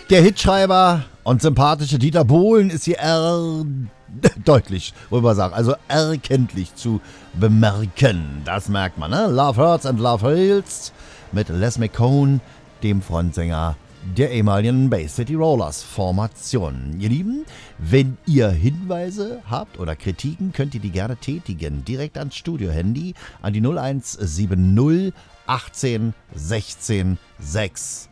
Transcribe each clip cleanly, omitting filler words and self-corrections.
Der Hitschreiber und sympathische Dieter Bohlen ist hier deutlich, wollen wir sagen, also erkenntlich zu bemerken. Das merkt man, ne? Love Hurts and Love Heals mit Les McCone, dem Frontsänger der ehemaligen Bay City Rollers Formation. Ihr Lieben, wenn ihr Hinweise habt oder Kritiken, könnt ihr die gerne tätigen. Direkt ans Studio-Handy an die 0170 18 16 616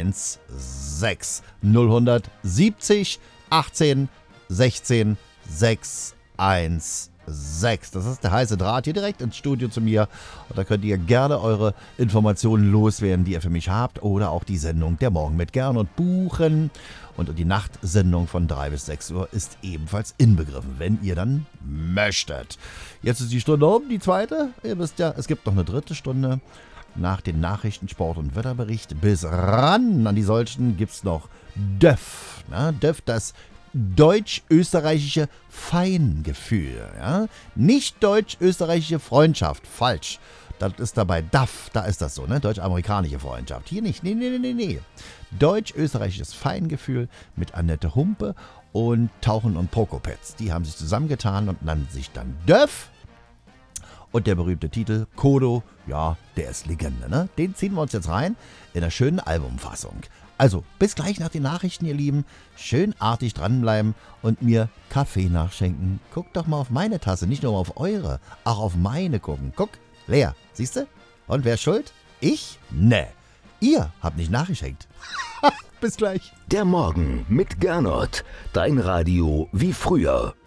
070 18 16 616. Das ist der heiße Draht hier direkt ins Studio zu mir. Und da könnt ihr gerne eure Informationen loswerden, die ihr für mich habt. Oder auch die Sendung Der Morgen mit Gernot buchen. Und die Nachtsendung von 3 bis 6 Uhr ist ebenfalls inbegriffen, wenn ihr dann möchtet. Jetzt ist die Stunde um, die zweite. Ihr wisst ja, es gibt noch eine dritte Stunde. Nach den Nachrichten, Sport und Wetterbericht bis ran an die solchen gibt es noch DÖF. DÖF, das deutsch-österreichische Feingefühl. Ja? Nicht deutsch-österreichische Freundschaft. Falsch. Das ist dabei DAF. Da ist das so, ne? Deutsch-amerikanische Freundschaft. Hier nicht. Nee. Deutsch-österreichisches Feingefühl mit Annette Humpe und Tauchen und Prokopetz. Die haben sich zusammengetan und nannten sich dann DÖF. Und der berühmte Titel Kodo, ja, der ist Legende, ne? Den ziehen wir uns jetzt rein in einer schönen Albumfassung. Also, bis gleich nach den Nachrichten, ihr Lieben. Schön artig dranbleiben und mir Kaffee nachschenken. Guckt doch mal auf meine Tasse, nicht nur auf eure, auch auf meine gucken. Guck, leer, siehst du? Und wer ist schuld? Ich? Ne. Ihr habt nicht nachgeschenkt. Bis gleich. Der Morgen mit Gernot. Dein Radio wie früher.